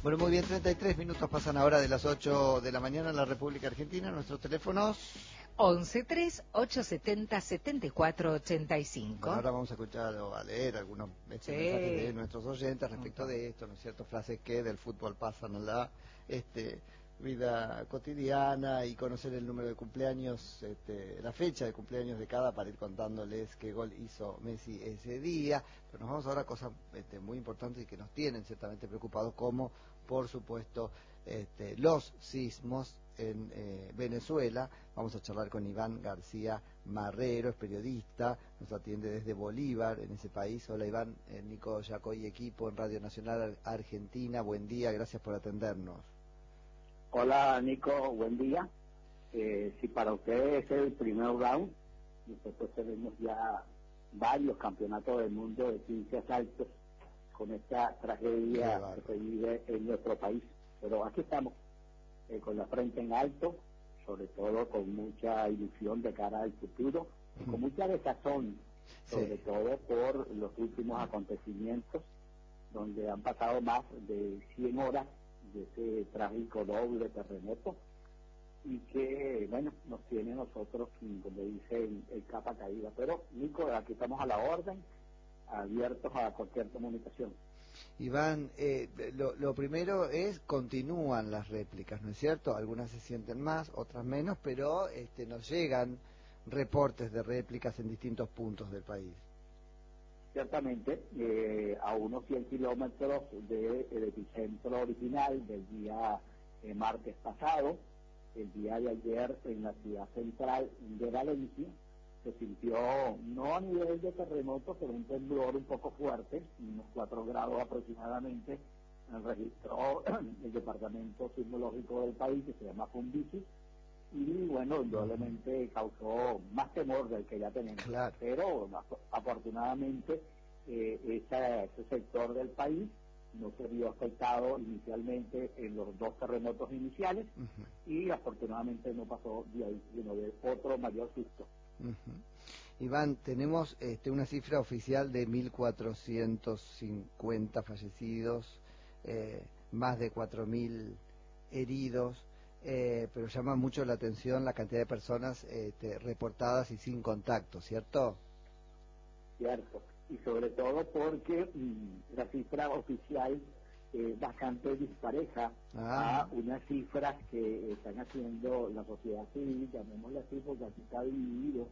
Bueno, muy bien, 33 minutos pasan ahora de las 8 de la mañana en la República Argentina. Nuestros teléfonos 11-3-870-7485. Bueno, ahora vamos a escuchar o a leer algunos mensajes de nuestros oyentes respecto de esto, ¿no es cierto? Frases que del fútbol pasan a la vida cotidiana y conocer el número de cumpleaños, la fecha de cumpleaños de cada para ir contándoles qué gol hizo Messi ese día. Pero nos vamos ahora a cosas muy importantes y que nos tienen ciertamente preocupados, como por supuesto los sismos en Venezuela. Vamos a charlar con Iván García Marrero, es periodista, nos atiende desde Bolívar, en ese país. Hola Iván, Nico Yacoy, equipo en Radio Nacional Argentina, buen día, gracias por atendernos. Hola Nico, buen día. Si para ustedes es el primer round, nosotros tenemos ya varios campeonatos del mundo de 15 asaltos con esta tragedia que se vive en nuestro país. Pero aquí estamos, con la frente en alto, sobre todo con mucha ilusión de cara al futuro, y con mucha desazón, sobre todo por los últimos acontecimientos, donde han pasado más de 100 horas de ese trágico doble terremoto, y que, bueno, nos tiene a nosotros, como dicen, el capa caída. Pero, Nico, aquí estamos a la orden, abiertos a cualquier comunicación. Iván, lo primero es, continúan las réplicas, ¿no es cierto? Algunas se sienten más, otras menos, pero nos llegan reportes de réplicas en distintos puntos del país. Ciertamente, a unos 100 kilómetros del epicentro original del día martes pasado, el día de ayer en la ciudad central de Valencia, se sintió, no a nivel de terremoto, pero un temblor un poco fuerte, unos 4 grados aproximadamente, registró el departamento sismológico del país, que se llama Fundici, y bueno, indudablemente causó más temor del que ya tenemos. Claro. Pero afortunadamente ese sector del país no se vio afectado inicialmente en los 2 terremotos iniciales, y afortunadamente no pasó de ahí, sino de otro mayor susto. Iván, tenemos una cifra oficial de 1.450 fallecidos, más de 4.000 heridos, pero llama mucho la atención la cantidad de personas reportadas y sin contacto, ¿cierto? Cierto, y sobre todo porque la cifra oficial es bastante dispareja a unas cifras que están haciendo la sociedad civil, llamémosle así, porque aquí está dividido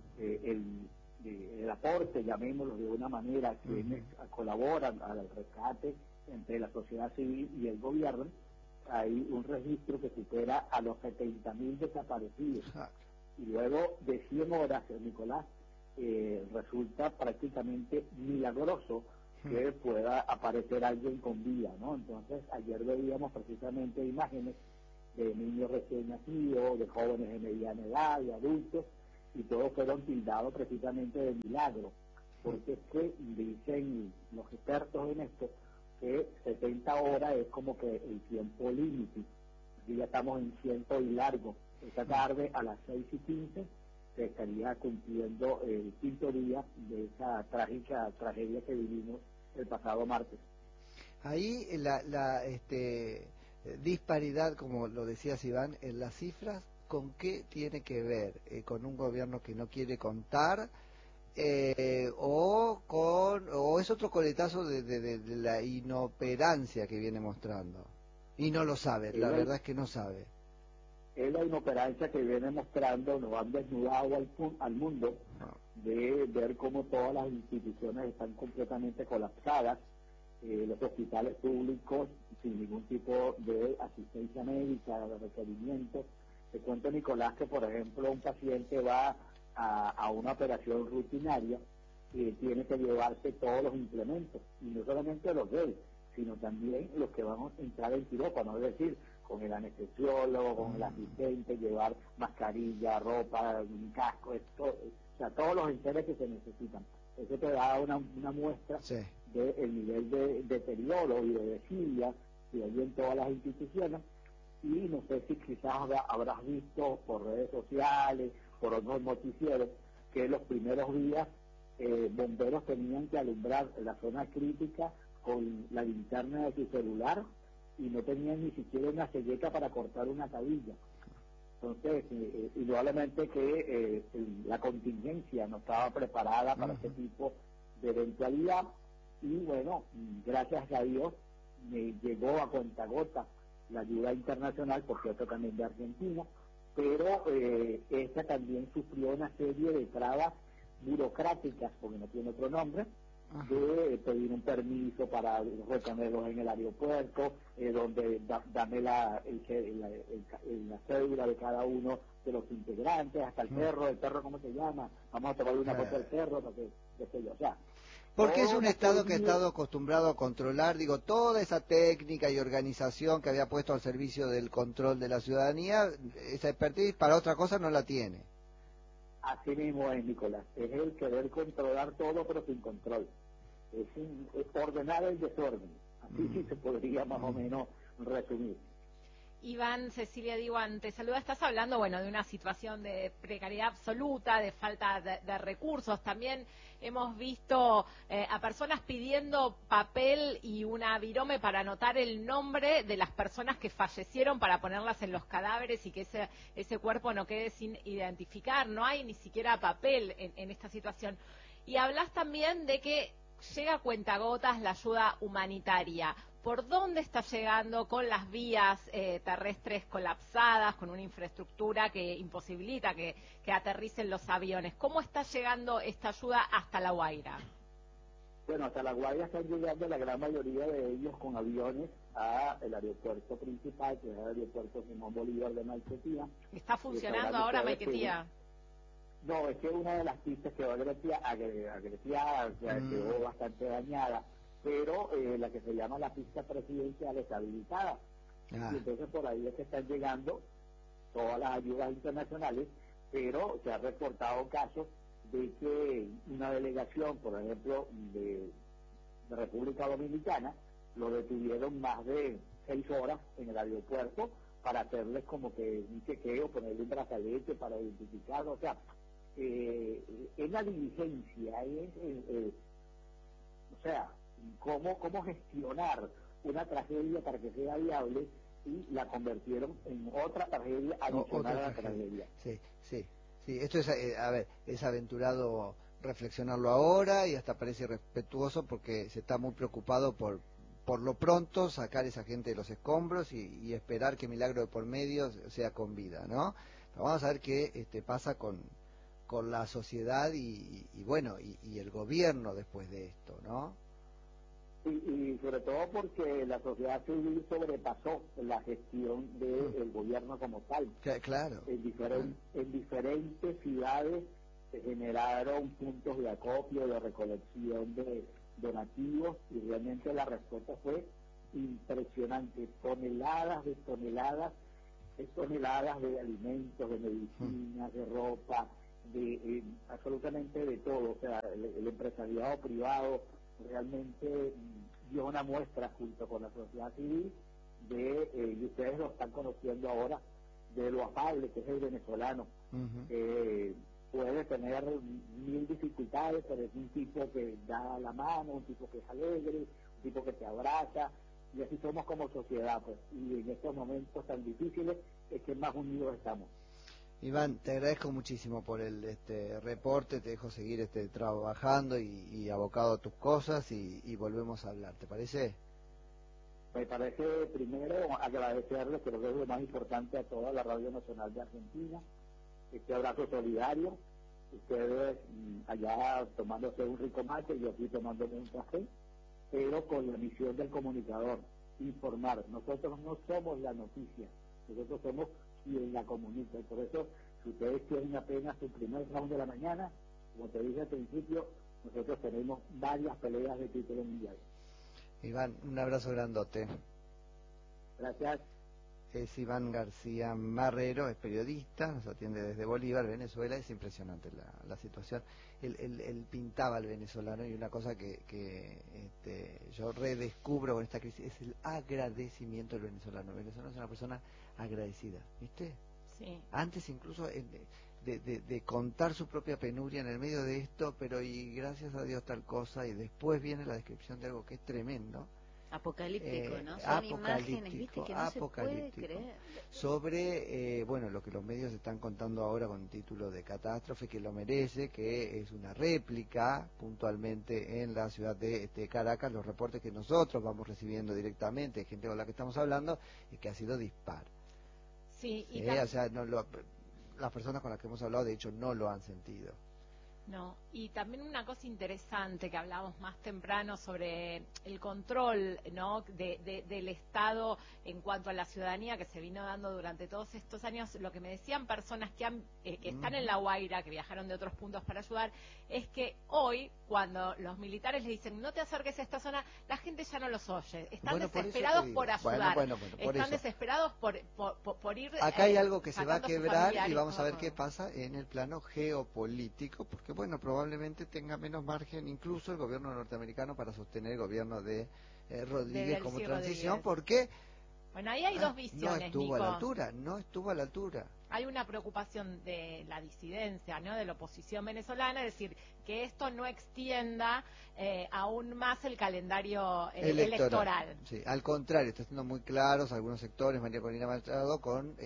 el aporte, llamémoslo de una manera, quienes colaboran al rescate entre la sociedad civil y el gobierno. Hay un registro que supera a los 70.000 desaparecidos, y luego de 100 horas, Nicolás, resulta prácticamente milagroso que pueda aparecer alguien con vida, ¿no? Entonces, ayer veíamos precisamente imágenes de niños recién nacidos, de jóvenes de mediana edad, de adultos, y todos fueron tildados precisamente de milagro, porque es que dicen los expertos en esto que 70 horas es como que el tiempo límite. Aquí ya estamos en 100 y largo. Esta tarde a las 6:15 se estaría cumpliendo el 5º día de esa trágica tragedia que vivimos el pasado martes. Ahí la disparidad, como lo decías Iván, en las cifras, ¿con qué tiene que ver? ¿Con un gobierno que no quiere contar? ¿O es otro coletazo de la inoperancia que viene mostrando? Y no lo sabe, la verdad es que no sabe. Es la inoperancia que viene mostrando, nos han desnudado al mundo, de ver cómo todas las instituciones están completamente colapsadas, los hospitales públicos sin ningún tipo de asistencia médica, de requerimientos. Te cuento, Nicolás, que por ejemplo un paciente va a una operación rutinaria y tiene que llevarse todos los implementos, y no solamente los de él, sino también los que van a entrar en quirófano, es decir, con el anestesiólogo, con el asistente, llevar mascarilla, ropa, un casco, o sea, todos los enseres que se necesitan. Eso te da una muestra del nivel de deterioro y de desidia que hay en todas las instituciones. Y no sé si quizás habrás visto por redes sociales, por otros noticieros, que los primeros días bomberos tenían que alumbrar la zona crítica con la linterna de su celular, y no tenían ni siquiera una selleta para cortar una cabilla. Entonces, indudablemente que la contingencia no estaba preparada para ese tipo de eventualidad, y bueno, gracias a Dios me llegó a cuentagotas la ayuda internacional, por cierto también de Argentina, pero esta también sufrió una serie de trabas burocráticas, porque no tiene otro nombre, de pedir un permiso para retenerlos en el aeropuerto, donde dame la cédula de cada uno de los integrantes, hasta el perro, ¿cómo se llama? Vamos a tomarle una foto del perro, porque, qué sé yo, o sea, porque es un Estado que ha estado acostumbrado a controlar, digo, toda esa técnica y organización que había puesto al servicio del control de la ciudadanía, esa expertise para otra cosa no la tiene. Así mismo es, Nicolás, es el querer controlar todo pero sin control, es ordenar el desorden, así sí se podría más o menos resumir. Iván, Cecilia Diwan, te saluda. Estás hablando, bueno, de una situación de precariedad absoluta, de falta de recursos. También hemos visto a personas pidiendo papel y una virome para anotar el nombre de las personas que fallecieron para ponerlas en los cadáveres y que ese cuerpo no quede sin identificar. No hay ni siquiera papel en esta situación. Y hablas también de que llega a cuentagotas la ayuda humanitaria. ¿Por dónde está llegando con las vías terrestres colapsadas, con una infraestructura que imposibilita que aterricen los aviones? ¿Cómo está llegando esta ayuda hasta La Guaira? Bueno, hasta La Guaira están llegando la gran mayoría de ellos con aviones al aeropuerto principal, que es el aeropuerto Simón Bolívar de Maiquetía. ¿Está funcionando ahora Maiquetía? No, es que una de las pistas que va a Grecia quedó bastante dañada, pero la que se llama la pista presidencial está habilitada. Y entonces por ahí es que están llegando todas las ayudas internacionales, pero se han reportado casos de que una delegación, por ejemplo, de República Dominicana, lo detuvieron más de 6 horas en el aeropuerto para hacerles como que un chequeo, ponerle un brazalete para identificarlo, o sea, es la diligencia, o sea, cómo gestionar una tragedia para que sea viable, y la convirtieron en otra tragedia adicional a la tragedia. Sí, esto es, a ver, es aventurado reflexionarlo ahora y hasta parece irrespetuoso porque se está muy preocupado por lo pronto sacar esa gente de los escombros y esperar que milagro de por medio sea con vida, ¿no? Pero vamos a ver qué pasa con la sociedad y bueno, y el gobierno después de esto, ¿no? Y sobre todo porque la sociedad civil sobrepasó la gestión del gobierno como tal. Claro. En diferentes ciudades se generaron puntos de acopio, de recolección de donativos, y realmente la respuesta fue impresionante. Toneladas de alimentos, de medicinas, de ropa, absolutamente de todo. O sea, el empresariado privado realmente dio una muestra junto con la sociedad civil y ustedes lo están conociendo ahora, de lo afable que es el venezolano. Puede tener 1000 dificultades, pero es un tipo que da la mano, un tipo que es alegre, un tipo que te abraza, y así somos como sociedad, pues, y en estos momentos tan difíciles es que más unidos estamos. Iván, te agradezco muchísimo por el reporte, te dejo seguir trabajando y abocado a tus cosas y volvemos a hablar, ¿te parece? Me parece primero agradecerles, creo que es lo más importante, a toda la Radio Nacional de Argentina, este abrazo solidario, ustedes allá tomándose un rico mate, yo aquí tomándome un café, pero con la misión del comunicador, informar. Nosotros no somos la noticia, nosotros somos quien la comunica, y por eso, si ustedes tienen apenas su primer round de la mañana, como te dije al principio, nosotros tenemos varias peleas de título mundial. Iván, un abrazo grandote. Gracias. Es Iván García Marrero, es periodista, nos atiende desde Bolívar, Venezuela. Es impresionante la situación. Él pintaba al venezolano, y una cosa que yo redescubro con esta crisis es el agradecimiento del venezolano. El venezolano es una persona agradecida, ¿viste? Sí. Antes incluso de contar su propia penuria en el medio de esto, pero y gracias a Dios tal cosa, y después viene la descripción de algo que es tremendo. apocalíptico, ¿no? Son imágenes, viste, que no se puede creer. Sobre, bueno, lo que los medios están contando ahora con título de catástrofe, que lo merece, que es una réplica puntualmente en la ciudad de Caracas. Los reportes que nosotros vamos recibiendo directamente de gente con la que estamos hablando es que ha sido dispar. Sí, ¿Sí? O sea, las personas con las que hemos hablado, de hecho, no lo han sentido. No, y también una cosa interesante que hablábamos más temprano sobre el control, ¿no?, del Estado en cuanto a la ciudadanía que se vino dando durante todos estos años. Lo que me decían personas que están en La Guaira, que viajaron de otros puntos para ayudar, es que hoy, cuando los militares les dicen no te acerques a esta zona, la gente ya no los oye. Están desesperados por ayudar. Están desesperados por ir. Acá hay algo que se va a quebrar y vamos a ver qué pasa en el plano geopolítico, porque bueno, probablemente tenga menos margen incluso el gobierno norteamericano para sostener el gobierno de Rodríguez como transición, porque bueno, ahí hay dos visiones, no estuvo Nico. a la altura, no estuvo a la altura. Hay una preocupación de la disidencia, ¿no?, de la oposición venezolana, es decir, que esto no extienda aún más el calendario electoral. Sí, al contrario, está siendo muy claros algunos sectores, María Corina Machado, con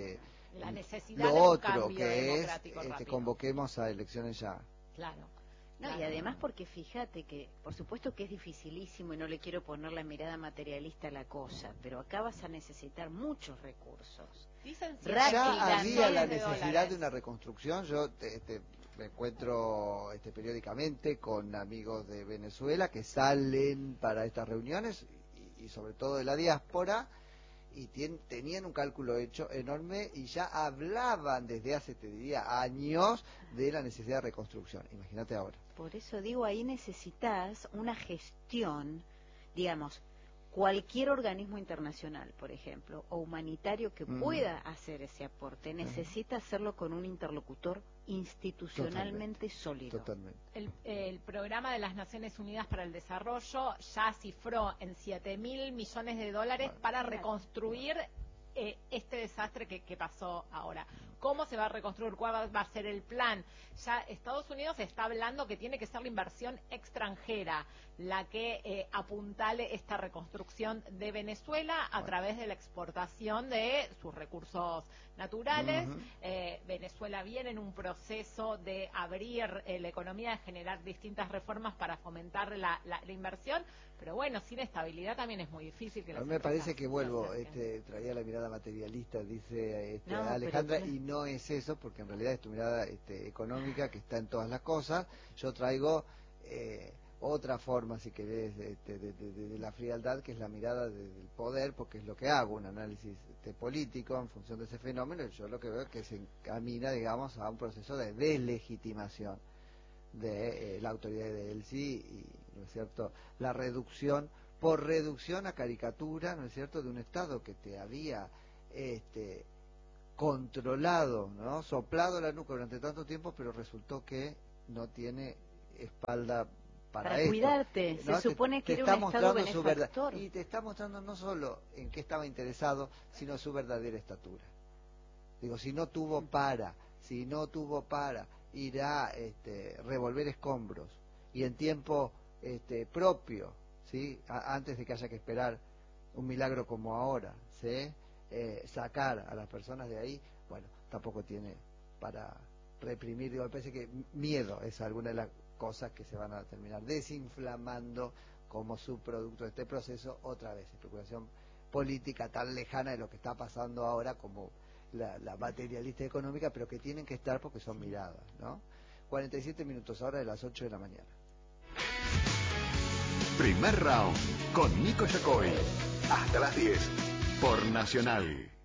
la necesidad lo de un otro cambio que democrático es rápido. Convoquemos a elecciones ya. Claro. No, y además porque fíjate que, por supuesto que es dificilísimo y no le quiero poner la mirada materialista a la cosa, pero acá vas a necesitar muchos recursos. Dicen ya había la necesidad de una reconstrucción. Yo me encuentro periódicamente con amigos de Venezuela que salen para estas reuniones y sobre todo de la diáspora, y tenían un cálculo hecho enorme y ya hablaban desde hace, te diría, años de la necesidad de reconstrucción. Imagínate ahora. Por eso digo, ahí necesitas una gestión, digamos, cualquier organismo internacional, por ejemplo, o humanitario que pueda hacer ese aporte, necesita hacerlo con un interlocutor institucionalmente sólido. Totalmente. El programa de las Naciones Unidas para el Desarrollo ya cifró en $7.000 millones para reconstruir este desastre que pasó ahora. ¿Cómo se va a reconstruir? ¿Cuál va a ser el plan? Ya Estados Unidos está hablando que tiene que ser la inversión extranjera la que apuntale esta reconstrucción de Venezuela a través de la exportación de sus recursos naturales. Venezuela viene en un proceso de abrir la economía, de generar distintas reformas para fomentar la inversión, pero bueno, sin estabilidad también es muy difícil que a mí me parece que traía la mirada materialista, dice Alejandra, y no es eso, porque en realidad es tu mirada económica que está en todas las cosas. Yo traigo otra forma, si querés, de la frialdad, que es la mirada del poder, porque es lo que hago, un análisis político en función de ese fenómeno, y yo lo que veo es que se encamina, digamos, a un proceso de deslegitimación de la autoridad de Elsi, y, ¿no es cierto?, la reducción, por reducción a caricatura, ¿no es cierto?, de un Estado que te había controlado, ¿no?, soplado la nuca durante tanto tiempo, pero resultó que no tiene espalda para esto, cuidarte, ¿no? se supone que era un Estado benefactor. Y te está mostrando no solo en qué estaba interesado, sino su verdadera estatura. Digo, si no tuvo para ir a revolver escombros y en tiempo propio, ¿sí?, antes de que haya que esperar un milagro como ahora, ¿sí?, sacar a las personas de ahí, bueno, tampoco tiene para reprimir. Digo, me parece que miedo es alguna de las cosas que se van a terminar desinflamando como subproducto de este proceso. Otra vez, especulación política tan lejana de lo que está pasando ahora como la materialista económica, pero que tienen que estar porque son miradas, ¿no? 47 minutos ahora de las 8 de la mañana. Primer round con Nico Yacoy. Hasta las 10 por Nacional.